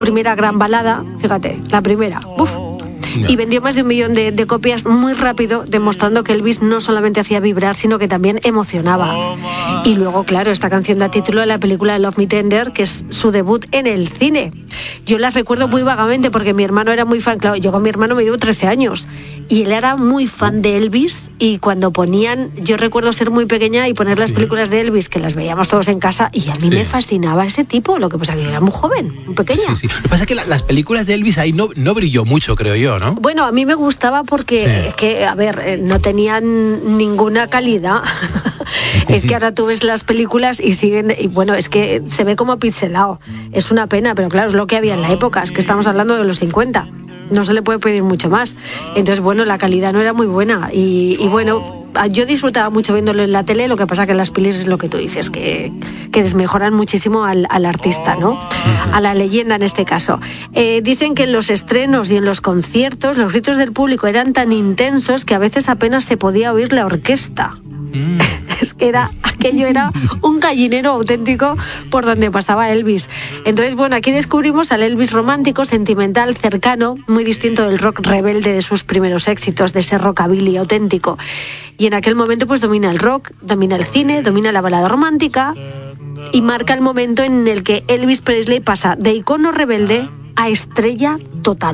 primera gran balada, fíjate, la primera, y vendió más de 1 millón de copias muy rápido, demostrando que Elvis no solamente hacía vibrar, sino que también emocionaba. Y luego, claro, esta canción da título a la película Love Me Tender, que es su debut en el cine. Yo la recuerdo muy vagamente porque mi hermano era muy fan. Claro, yo con mi hermano me llevo 13 años y él era muy fan de Elvis, y cuando ponían, yo recuerdo ser muy pequeña y poner las películas de Elvis, que las veíamos todos en casa, y a mí me fascinaba ese tipo. Lo que pasa que yo era muy joven, muy pequeña. Lo que pasa es que las películas de Elvis ahí no brilló mucho, creo yo, ¿no? Bueno, a mí me gustaba porque es que, a ver, no tenían ninguna calidad. Es que ahora tú ves las películas y siguen, y bueno, es que se ve como pixelado. Es una pena, pero claro, es lo que había en la época, es que estamos hablando de los 50. No se le puede pedir mucho más. Entonces, bueno, la calidad no era muy buena. Y bueno, yo disfrutaba mucho viéndolo en la tele. Lo que pasa que en las pelis es lo que tú dices, que desmejoran muchísimo al artista, ¿no? A la leyenda en este caso. Dicen que en los estrenos y en los conciertos los gritos del público eran tan intensos que a veces apenas se podía oír la orquesta. Es que aquello era un gallinero auténtico por donde pasaba Elvis. Entonces, bueno, aquí descubrimos al Elvis romántico, sentimental, cercano, muy distinto del rock rebelde de sus primeros éxitos, de ese rockabilly auténtico. Y en aquel momento pues domina el rock, domina el cine, domina la balada romántica y marca el momento en el que Elvis Presley pasa de icono rebelde a estrella total.